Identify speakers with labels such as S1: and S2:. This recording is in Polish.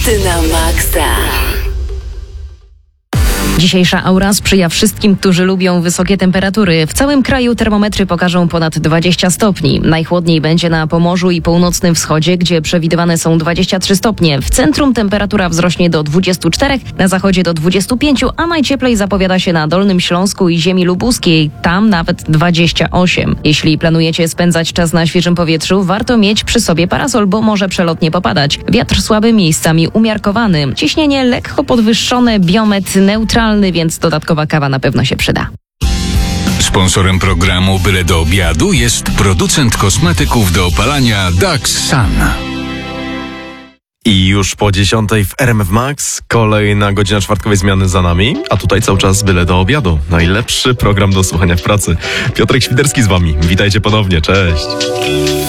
S1: Hity na maksa.
S2: Dzisiejsza aura sprzyja wszystkim, którzy lubią wysokie temperatury. W całym kraju termometry pokażą ponad 20 stopni. Najchłodniej będzie na Pomorzu i północnym wschodzie, gdzie przewidywane są 23 stopnie. W centrum temperatura wzrośnie do 24, na zachodzie do 25, a najcieplej zapowiada się na Dolnym Śląsku i ziemi lubuskiej. Tam nawet 28. Jeśli planujecie spędzać czas na świeżym powietrzu, warto mieć przy sobie parasol, bo może przelotnie popadać. Wiatr słaby, miejscami umiarkowany. Ciśnienie lekko podwyższone, biometr neutralny, więc dodatkowa kawa na pewno się przyda.
S3: Sponsorem programu Byle do obiadu jest producent kosmetyków do opalania Dax Sun.
S4: I już po 10 w RMF Max kolejna godzina czwartkowej zmiany za nami, a tutaj cały czas Byle do obiadu. Najlepszy program do słuchania w pracy. Piotrek Świderski z wami. Witajcie ponownie, cześć.